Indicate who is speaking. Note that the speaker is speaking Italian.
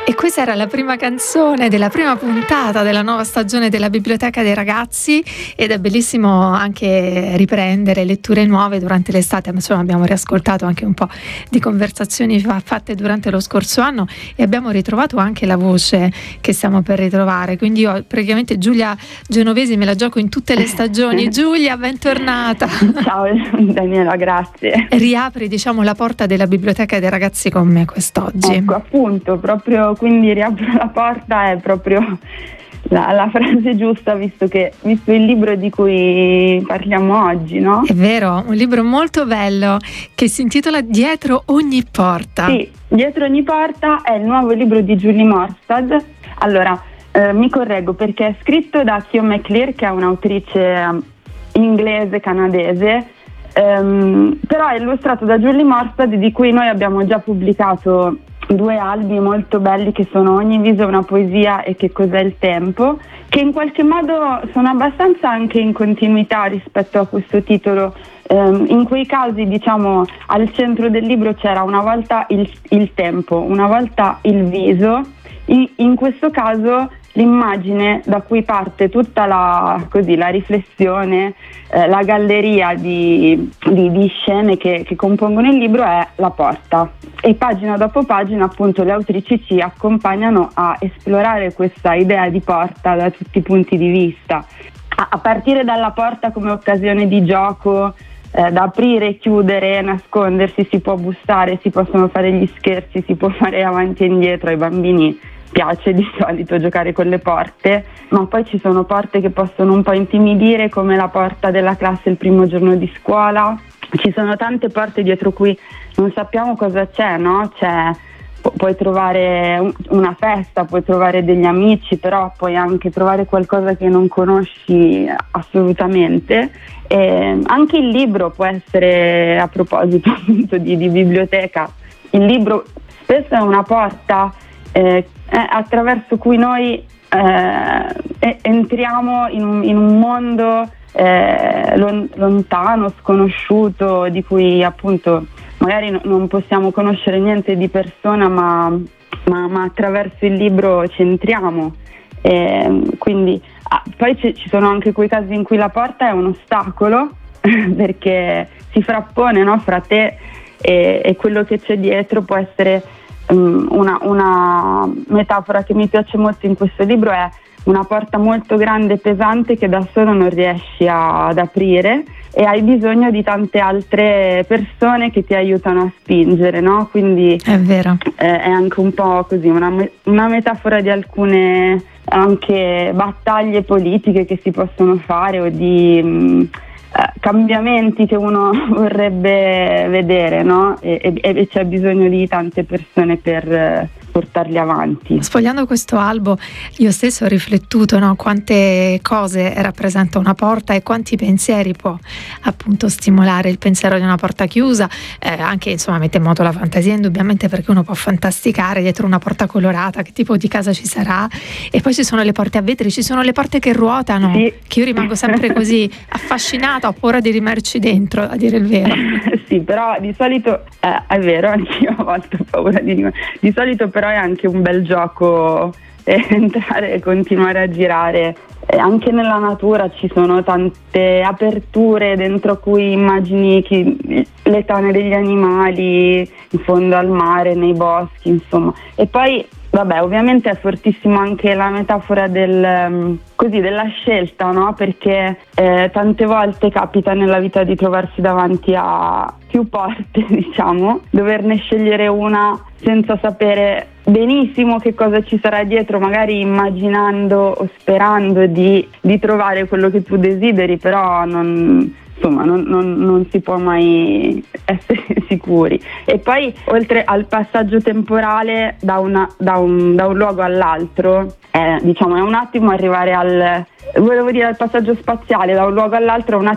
Speaker 1: E questa era la prima canzone della prima puntata della nuova stagione della Biblioteca dei Ragazzi, ed è bellissimo anche riprendere letture nuove durante l'estate. Insomma, abbiamo riascoltato anche un po' di conversazioni fatte durante lo scorso anno e abbiamo ritrovato anche la voce che stiamo per ritrovare. Quindi io praticamente Giulia Genovesi me la gioco in tutte le stagioni. Giulia, bentornata.
Speaker 2: Ciao Daniela, grazie.
Speaker 1: Riapri, diciamo, la porta della Biblioteca dei Ragazzi con me quest'oggi.
Speaker 2: Ecco, appunto, proprio quindi riapro la porta è proprio la frase giusta, visto il libro di cui parliamo oggi, no?
Speaker 1: È vero, un libro molto bello che si intitola Dietro ogni porta.
Speaker 2: Sì, Dietro ogni porta è il nuovo libro di Julie Morstad. Allora, mi correggo perché è scritto da Kyo McClure, che è un'autrice inglese, canadese, però è illustrato da Julie Morstad, di cui noi abbiamo già pubblicato 2 albi molto belli, che sono Ogni viso è una poesia e Che cos'è il tempo, che in qualche modo sono abbastanza anche in continuità rispetto a questo titolo. In quei casi, diciamo, al centro del libro c'era una volta il tempo, una volta il viso. In questo caso l'immagine da cui parte tutta la riflessione, la galleria di scene che compongono il libro è la porta, e pagina dopo pagina appunto le autrici ci accompagnano a esplorare questa idea di porta da tutti i punti di vista, a partire dalla porta come occasione di gioco, da aprire, chiudere, nascondersi, si può bussare, si possono fare gli scherzi, si può fare avanti e indietro. Ai bambini piace di solito giocare con le porte, ma poi ci sono porte che possono un po' intimidire, come la porta della classe il primo giorno di scuola. Ci sono tante porte dietro cui non sappiamo cosa c'è, no? Puoi trovare una festa, puoi trovare degli amici, però puoi anche trovare qualcosa che non conosci assolutamente. E anche il libro può essere, a proposito appunto di biblioteca, il libro spesso è una porta attraverso cui noi entriamo in un mondo lontano, sconosciuto, di cui appunto magari non possiamo conoscere niente di persona, ma attraverso il libro ci entriamo. Quindi poi ci sono anche quei casi in cui la porta è un ostacolo perché si frappone, no, fra te e quello che c'è dietro. Può essere una metafora che mi piace molto in questo libro, è una porta molto grande e pesante che da solo non riesci ad aprire e hai bisogno di tante altre persone che ti aiutano a spingere, no? Quindi
Speaker 1: è vero.
Speaker 2: È anche un po' così una metafora di alcune anche battaglie politiche che si possono fare, o di cambiamenti che uno vorrebbe vedere, no? E c'è bisogno di tante persone per portarli avanti.
Speaker 1: Sfogliando questo albo io stesso ho riflettuto, no, quante cose rappresenta una porta e quanti pensieri può appunto stimolare il pensiero di una porta chiusa, anche insomma mette in moto la fantasia indubbiamente, perché uno può fantasticare dietro una porta colorata che tipo di casa ci sarà. E poi ci sono le porte a vetri, ci sono le porte che ruotano, sì, che io rimango sempre così affascinata, ho paura di rimarci dentro, a dire il vero.
Speaker 2: Sì, però di solito è vero, anch'io a volte ho paura di solito, però è anche un bel gioco entrare e continuare a girare. Anche nella natura ci sono tante aperture dentro cui immagini le tane degli animali in fondo al mare, nei boschi, insomma. E poi vabbè, ovviamente è fortissimo anche la metafora della scelta, no? Perché tante volte capita nella vita di trovarsi davanti a più porte, diciamo, doverne scegliere una senza sapere benissimo che cosa ci sarà dietro, magari immaginando o sperando di trovare quello che tu desideri, però non si può mai essere sicuri. E poi, oltre al passaggio temporale da un luogo all'altro, diciamo è un attimo arrivare al passaggio spaziale da un luogo all'altro, è un